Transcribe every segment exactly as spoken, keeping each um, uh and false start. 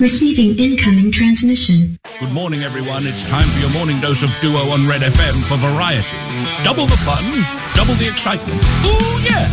Receiving incoming transmission. Good morning, everyone. It's time for your morning dose of Duo on Red F M for variety. Double the fun, double the excitement. Ooh, yeah!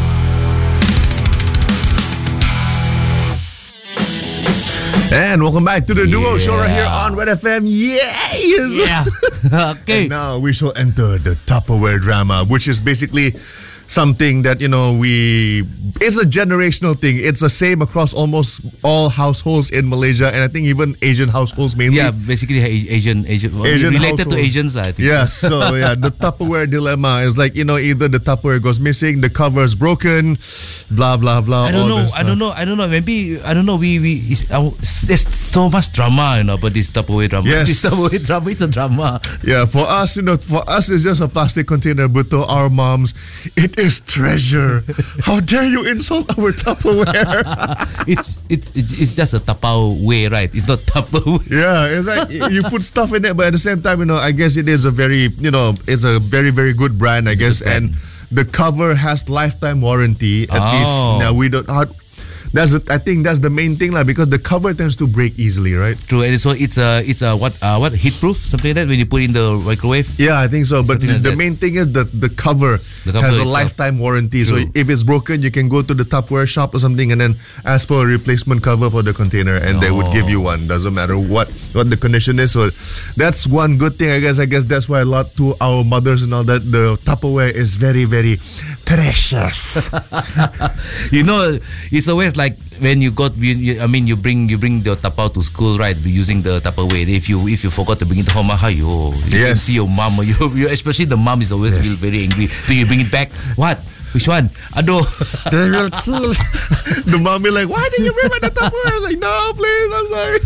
And welcome back to the Yeah. Duo Show right here on Red F M. Yes! Yeah. Okay. And now we shall enter the Tupperware drama, which is basically something that, you know, we... It's a generational thing. It's the same across almost all households in Malaysia, and I think even Asian households mainly. Yeah, basically Asian, Asian, Asian related to households. Asians, I think. Yes, so yeah, the Tupperware dilemma is like, you know, either the Tupperware goes missing, the cover is broken, blah, blah, blah. I don't all know. this I don't stuff. know. I don't know. Maybe I don't know. We we it's, uh, there's so much drama, you know, about this Tupperware drama. Yes. This Tupperware drama. It's a drama. Yeah, for us, you know, for us, it's just a plastic container, but to our moms, it is treasure. How dare you insult our Tupperware? it's it's it's it's just a tapao way, right? It's not Tupperware. Yeah, it's like y- you put stuff in it, but at the same time, you know, I guess it is a very, you know, it's a very, very good brand, I It's a guess, good brand. and the cover has lifetime warranty. At Oh. least now we don't. How, that's the, I think that's the main thing, like, because the cover tends to break easily, right? True, and so it's a it's a what uh, what heat proof, something like that when you put it in the microwave. Yeah, I think so. But Something the, like the that. main thing is that the cover, The cover has a itself. lifetime warranty. True. So if it's broken, you can go to the Tupperware shop or something and then ask for a replacement cover for the container, and they would give you one. Doesn't matter what what the condition is. So that's one good thing, I guess. I guess that's why a lot to our mothers and all that, the Tupperware is very, very precious. You know, it's always like when you got, you, you, I mean, you bring you bring your tapao to school, right? Using the Tupperware. If you if you forgot to bring it home, how you, you can Yes. see your mom, you, you especially the mom is always Yes. feel very angry. Do you bring it back? What? Which one? Ado. They will kill. The mom be like, why did you bring my Tupperware? I was like, no, please, I'm sorry.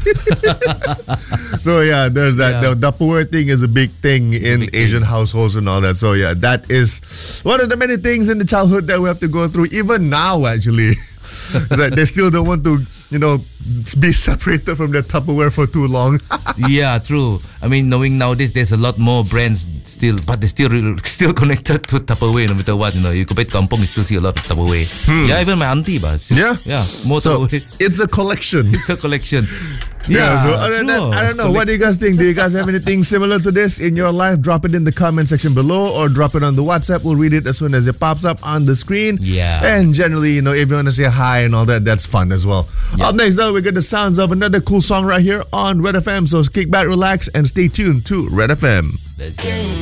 So yeah, there's that. Yeah. The Tupperware thing is a big thing in big thing. Asian households and all that. So yeah, that is one of the many things in the childhood that we have to go through, even now actually. That they still don't want to, you know, be separated from their Tupperware for too long. Yeah, true. I mean, knowing nowadays there's a lot more brands still, but they're still re- still connected to Tupperware no matter what. You know, you go back to Kampong, you still see a lot of Tupperware. Yeah, even my auntie, but still, Yeah? yeah, more So Tupperware. it's a collection. It's a collection. Yeah, so other than that, true. I don't know. What do you guys think? Do you guys have anything similar to this in your life? Drop it in the comment section below or drop it on the WhatsApp. We'll read it as soon as it pops up on the screen. Yeah. And generally, you know, if you want to say hi and all that, that's fun as well. Yeah. Up next, though, we get the sounds of another cool song right here on Red F M. So kick back, relax, and stay tuned to Red F M. Let's go.